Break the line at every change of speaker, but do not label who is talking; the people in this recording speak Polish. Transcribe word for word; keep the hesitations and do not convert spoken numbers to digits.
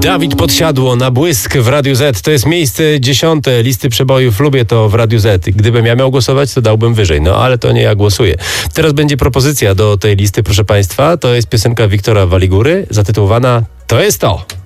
Dawid Podsiadło na błysk w Radiu Z. To jest miejsce dziesiąte listy przebojów. Lubię to w Radiu Z. Gdybym ja miał głosować, to dałbym wyżej. No ale to nie ja głosuję. Teraz będzie propozycja do tej listy, proszę Państwa. To jest piosenka Wiktora Waligury zatytułowana To jest to.